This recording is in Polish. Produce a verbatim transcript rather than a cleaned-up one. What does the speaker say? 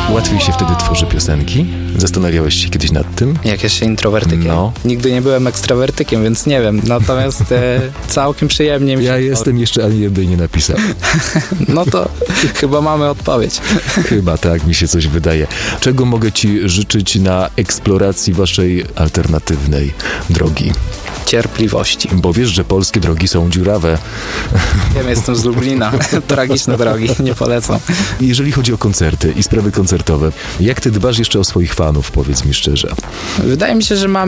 Łatwiej się wtedy tworzy piosenki? Zastanawiałeś się kiedyś nad tym? Jak jeszcze się introwertykiem. No. Nigdy nie byłem ekstrawertykiem, więc nie wiem. Natomiast e, całkiem przyjemnie mi się... Ja jestem jeszcze ani jednej nie napisałem. No to chyba mamy odpowiedź. Chyba tak mi się coś wydaje. Czego mogę ci życzyć na eksploracji waszej alternatywnej drogi? Cierpliwości. Bo wiesz, że polskie drogi są dziurawe. Wiem, jestem z Lublina. Tragiczne drogi, nie polecam. Jeżeli chodzi o koncerty i sprawy koncertowe, jak ty dbasz jeszcze o swoich fanów, powiedz mi szczerze? Wydaje mi się, że mam